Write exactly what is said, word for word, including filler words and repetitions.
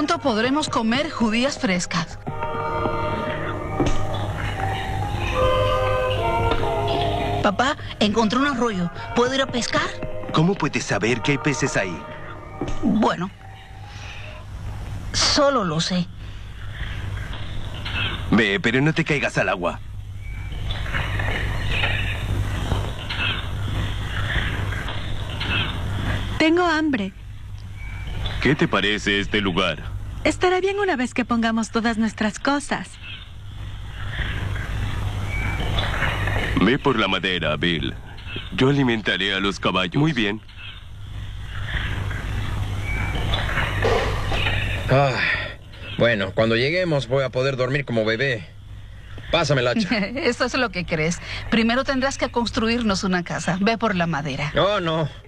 pronto podremos comer judías frescas. Papá, encontré un arroyo. ¿Puedo ir a pescar? ¿Cómo puedes saber que hay peces ahí? Bueno, solo lo sé. Ve, pero no te caigas al agua. Tengo hambre. ¿Qué te parece este lugar? Estará bien una vez que pongamos todas nuestras cosas. Ve por la madera, Bill. Yo alimentaré a los caballos. Muy bien. Ah, bueno, cuando lleguemos voy a poder dormir como bebé. Pásame el hacha. Eso es lo que crees. Primero tendrás que construirnos una casa. Ve por la madera. Oh, no.